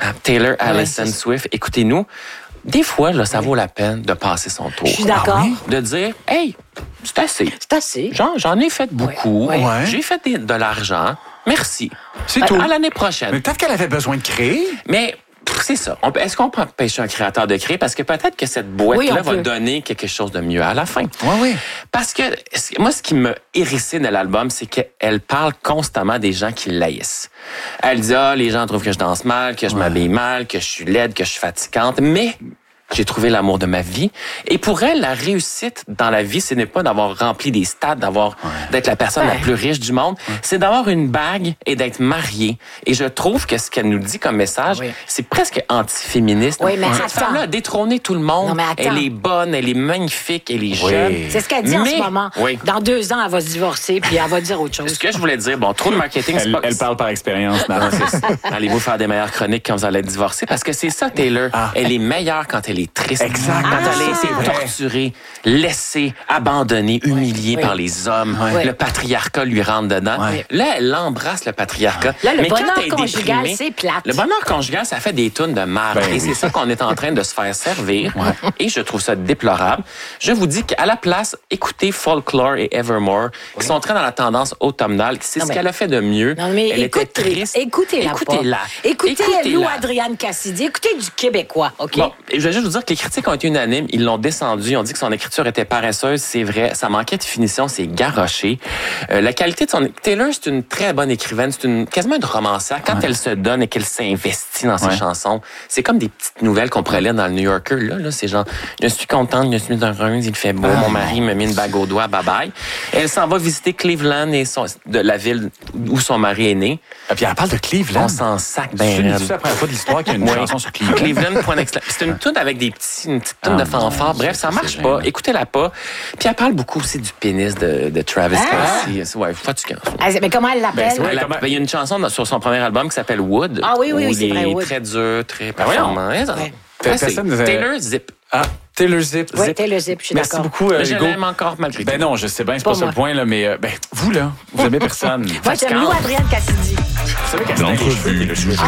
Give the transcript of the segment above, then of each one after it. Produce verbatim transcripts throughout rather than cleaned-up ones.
Taylor Allison ouais, Swift, écoutez-nous. Des fois, là, ça vaut la peine de passer son tour. Je suis d'accord. Ah oui? De dire, hey, c'est assez. C'est assez. Genre, j'en ai fait beaucoup. Ouais. Ouais. J'ai fait des, de l'argent. Merci. C'est à, tout. À l'année prochaine. Mais peut-être qu'elle avait besoin de créer. Mais c'est ça. On, est-ce qu'on peut empêcher un créateur de créer? Parce que peut-être que cette boîte-là oui, va peut. donner quelque chose de mieux à la fin. Oui, oui. Parce que moi, ce qui m'a hérissé de l'album, c'est qu'elle parle constamment des gens qui l'haïssent. Elle dit, ah, les gens trouvent que je danse mal, que je ouais. m'habille mal, que je suis laide, que je suis fatigante. Mais j'ai trouvé l'amour de ma vie. Et pour elle, la réussite dans la vie, ce n'est pas d'avoir rempli des stades, d'avoir ouais. d'être la personne ouais. la plus riche du monde. Ouais. C'est d'avoir une bague et d'être mariée. Et je trouve que ce qu'elle nous dit comme message, oui. c'est presque anti-féministe. Oui, mais Cette attends. femme-là a détrôné tout le monde. Non, mais attends. Elle est bonne, elle est magnifique, elle est oui. jeune. C'est ce qu'elle dit mais, en ce moment. Oui. Dans deux ans, elle va se divorcer puis elle va dire autre chose. Ce que je voulais dire, bon, trop de marketing, elle, c'est pas... Elle parle par expérience. Allez-vous faire des meilleures chroniques quand vous allez être divorcé? Parce que c'est ça, Taylor. Ah. Elle est meilleure quand elle est triste. Exact. Quand ah, elle a été torturée, laissée, abandonnée, humiliée oui. par les hommes, oui. le patriarcat lui rentre dedans. Oui. Là, elle embrasse le patriarcat. Là, le mais bonheur quand elle est conjugal, déprimée, c'est plate. Le bonheur conjugal, ça fait des tonnes de marde. Ben, et oui. c'est ça qu'on est en train de se faire servir. Ouais. Et je trouve ça déplorable. Je vous dis qu'à la place, écoutez Folklore et Evermore, qui oui. sont très dans la tendance automnale. C'est non, ce mais... qu'elle a fait de mieux. Non, mais elle écoute, était triste. Écoutez-la. Écoutez-la. Écoutez, écoutez Lou Adrienne Cassidy. Écoutez du Québécois, OK? Bon, et je vais juste vous dire que les critiques ont été unanimes. Ils l'ont descendu. Ils ont dit que son écriture était paresseuse. C'est vrai. Ça manquait de finition. C'est garoché. Euh, la qualité de son... Taylor, c'est une très bonne écrivaine. C'est une quasiment une romancière. Quand ouais. elle se donne et qu'elle s'investit dans ses ouais. chansons, c'est comme des petites nouvelles qu'on pourrait lire dans le New Yorker. Là, là c'est genre, je suis contente, je suis heureuse, il fait beau, ah. mon mari me met une bague au doigt, bye bye. Elle s'en va visiter Cleveland et son, de la ville où son mari est né. Et puis elle parle de Cleveland. On s'en sac ben. C'est la première fois de l'histoire qu'il y a une ouais. chanson sur Cleveland. Cleveland, point d'exclamation. C'est une toune avec des petits, une petite toune ah, de fanfare. Bref, ça marche pas. Écoutez-la pas. Puis elle parle beaucoup aussi du pénis de, de Travis ah. Kelce. Ouais, fatigant. Ah, mais comment elle l'appelle? Ben, elle, comment... ben, il y a une chanson sur son premier album qui s'appelle Wood. Ah oui, oui, oui, c'est vrai, Wood. Très dur, très performant. Ben ouais. Ouais, c'est Taylor Zip. Ah, Taylor Zip. Oui, Taylor Zip, je suis Merci d'accord. Merci beaucoup, euh, mais je Hugo. l'aime encore malgré tout. Ben non, je sais bien, c'est pas, pas ça le point, là, mais euh, ben, vous, là, vous aimez personne. Moi, j'aime Lou Adrienne Cassidy. Vous savez qu'elle l'entrevue, le sujet.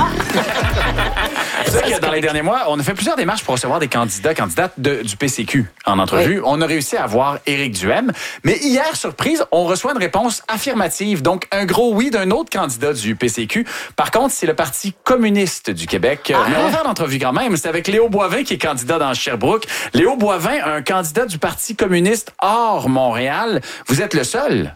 Vous savez que dans les derniers mois, on a fait plusieurs démarches pour recevoir des candidats, candidates de, du P C Q en entrevue. Oui. On a réussi à avoir Éric Duhaime. Mais hier, surprise, on reçoit une réponse affirmative. Donc, un gros oui d'un autre candidat du P C Q. Par contre, c'est le Parti communiste du Québec. Ah, mais on va faire l'entrevue quand même. C'est avec Léo Boivin qui est candidat dans Sherbrooke. Léo Boivin, un candidat du Parti communiste hors Montréal. Vous êtes le seul?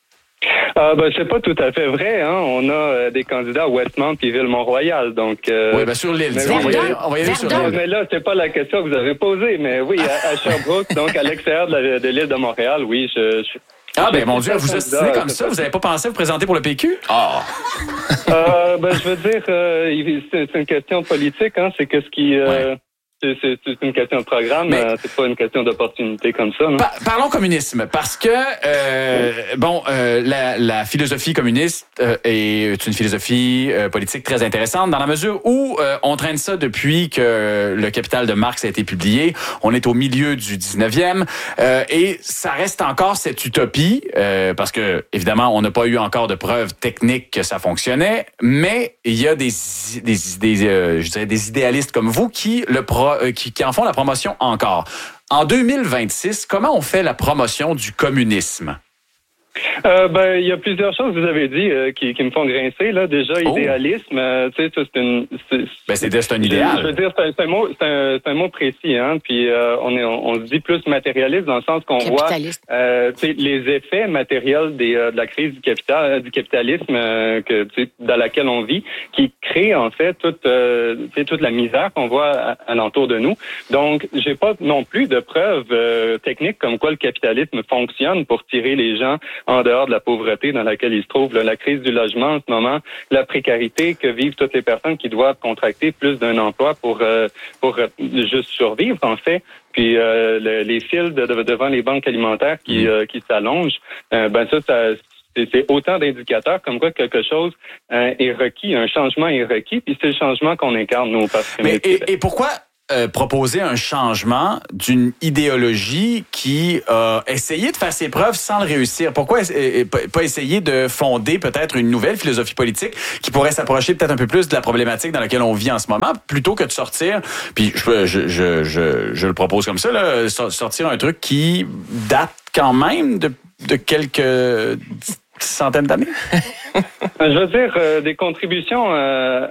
Euh, ben, c'est pas tout à fait vrai. Hein. On a euh, des candidats à Westmount et Ville-Mont-Royal. Donc, euh, oui, bien sur l'île. Mais, on va y aller, on va y aller sur l'île. Mais là, c'est pas la question que vous avez posée. Mais oui, à, à Sherbrooke, donc à l'extérieur de, la, de l'île de Montréal, oui, je... je Ah, ben mon Dieu, vous ostinez comme ça, vous n'avez pas pensé vous présenter pour le P Q? Ah! Oh. euh, ben, je veux dire, euh, c'est, c'est une question politique, hein. C'est que ce qui... Euh, ouais. C'est, c'est, c'est une question de programme, mais euh, c'est pas une question d'opportunité comme ça. Non? Par, parlons communisme, parce que euh, bon, euh, la, la philosophie communiste euh, est une philosophie euh, politique très intéressante dans la mesure où euh, on traîne ça depuis que le Capital de Marx a été publié. On est au milieu du dix-neuvième euh, et ça reste encore cette utopie euh, parce que évidemment on n'a pas eu encore de preuves techniques que ça fonctionnait, mais il y a des des, des euh, je dirais des idéalistes comme vous qui le pro Qui, qui en font la promotion encore. En deux mille vingt-six, comment on fait la promotion du communisme? Euh, ben, il y a plusieurs choses que vous avez dit euh, qui, qui me font grincer. Là, déjà, oh. idéalisme, euh, tu sais, ça c'est une. C'est, ben, c'est, c'est un idéal. Je, je veux dire, c'est un, c'est un mot, c'est un, c'est un mot précis, hein. Puis euh, on est, on, on se dit plus matérialiste dans le sens qu'on voit, euh, tu sais, les effets matériels des, euh, de la crise du capital, euh, du capitalisme euh, que, tu sais, dans laquelle on vit, qui crée en fait toute, euh, tu sais, toute la misère qu'on voit alentour de nous. Donc, j'ai pas non plus de preuves euh, techniques comme quoi le capitalisme fonctionne pour tirer les gens en dehors de la pauvreté dans laquelle ils se trouvent, là, la crise du logement en ce moment, la précarité que vivent toutes les personnes qui doivent contracter plus d'un emploi pour euh, pour euh, juste survivre en fait. Puis euh, le, les files de, de, devant les banques alimentaires qui euh, qui s'allongent, euh, ben ça, ça c'est, c'est autant d'indicateurs comme quoi quelque chose euh, est requis, un changement est requis, puis c'est le changement qu'on incarne nous. Parce que Mais et, et pourquoi euh, proposer un changement d'une idéologie qui a essayé de faire ses preuves sans le réussir? Pourquoi euh, pas essayer de fonder peut-être une nouvelle philosophie politique qui pourrait s'approcher peut-être un peu plus de la problématique dans laquelle on vit en ce moment, plutôt que de sortir, puis je, je, je, je, je le propose comme ça, là, sortir un truc qui date quand même de, de quelques centaines d'années? Je veux dire, euh, des contributions... Euh